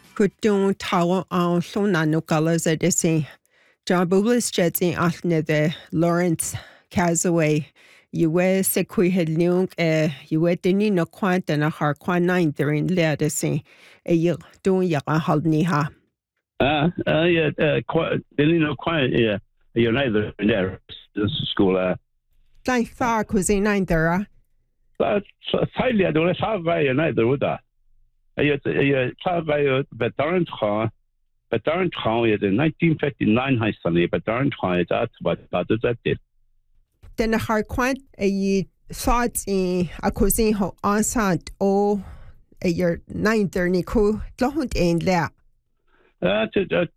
Kutun tawa an lluna no galas edisi. John Bublis jetting alne Lawrence Casaway. Yue sequi had lung yue dini no quanta na har quan nine during ledisi. A year doing yaka haldniha. Yeah, quite, yeah, you're neither in there, school. Like far cuisine nine there. But finally, I don't have a neither with that. You have a veteran Khan, is in 1959 high sunny, veteran Khan is that's what that did. Then the hard quant a thoughts in a cuisine ho ansant o a year 930 ku don't end there. Fast,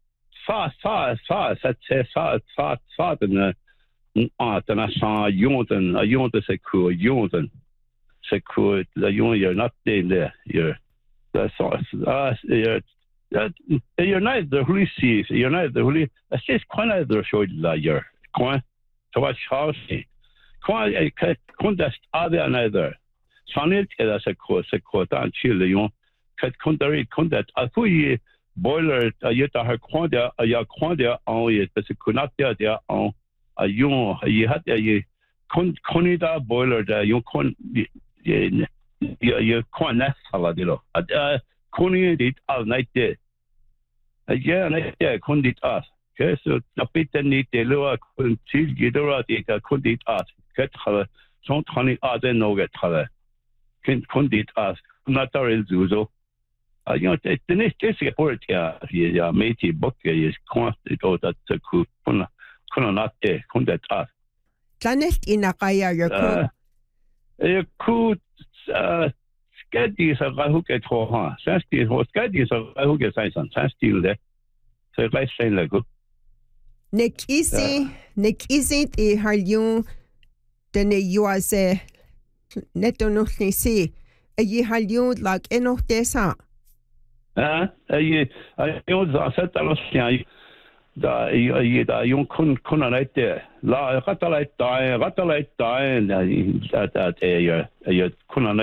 I'd say fast, and I saw Jonathan secure, Jonathan secure, you're not there, you're you're not the who sees, you're not the who, that's just quite either showed that you're quite to watch house, quite a contest other another. Sonnet as a course, and Chile, cut contrary contact. I put you. Boiler yet her quantia on it, but it could not there on a you had a conida boiler that you con you nest saladillo. Conning it all night there. Yeah, night there, condit us. Okay, so a bit need the lower until you do it, condit us. Get her, some honey other no get her. Can condit us, not a real zuzo. The next report here, matey book is constant or that could not contact us. Planet in a kaya your could sketches of who get for her. Sasty or sketches of who gets I some still there. So if I say like good. Nick isn't a halyon then a you as a neto no see a ye halyon like enough desa. I said that was you couldn't right there. La Ratalite die, and that you couldn't